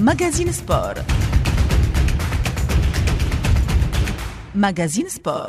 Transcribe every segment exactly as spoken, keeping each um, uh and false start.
ماجازين سبور. ماجازين سبور.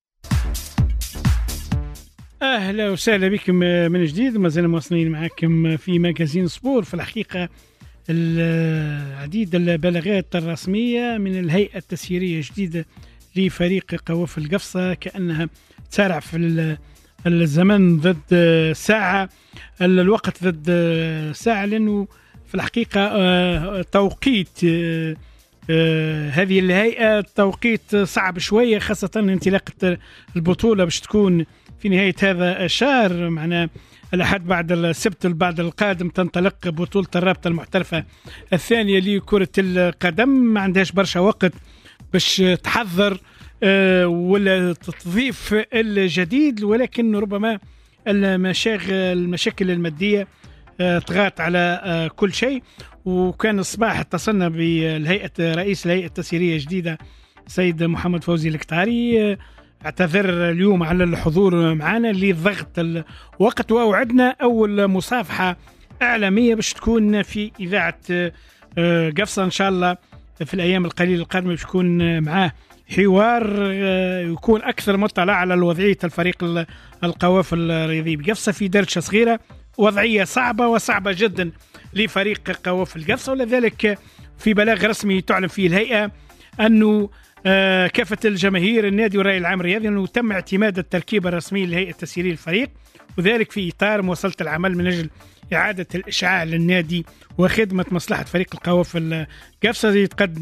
أهلا وسهلا بكم من جديد، ما زلنا مواصلين معكم في ماجازين سبور. في الحقيقة العديد البلاغات الرسمية من الهيئة التسييرية الجديدة لفريق قوافل القفصة كأنها تسارع في الزمن ضد ساعة، الوقت ضد ساعة، لأنه في الحقيقة توقيت هذه الهيئة توقيت صعب شوية، خاصة انطلاقة البطولة باش تكون في نهاية هذا الشهر. معنا الأحد بعد السبت البعد القادم تنطلق بطولة الرابطة المحترفة الثانية لكرة القدم، ما عندهاش برشا وقت باش تحضر أه ولا تضيف الجديد، ولكن ربما المشاغل المشاكل المادية أه طغات على أه كل شيء. وكان الصباح اتصلنا بالهيئة رئيس الهيئة التسييرية الجديدة سيد محمد فوزي الكتاري، أه اعتذر اليوم على الحضور معنا لضغط الوقت، وأوعدنا أول مصافحة إعلامية باش تكون في إذاعة أه قفصة إن شاء الله في الأيام القليلة القادمة، باش يكون معاه حوار يكون أكثر مطلع على وضعية الفريق القوافل الرياضي بقفصة في درجة صغيرة، وضعية صعبة وصعبة جدا لفريق قوافل قفصة. ولذلك في بلاغ رسمي تعلن فيه الهيئة أنه كافة الجماهير النادي والرأي العام الرياضي أنه تم اعتماد التركيبة الرسمية للهيئة التسييرية للفريق، وذلك في إطار مواصلة العمل من أجل إعادة الإشعاع للنادي وخدمة مصلحة فريق القوافل قفصة. يتقدم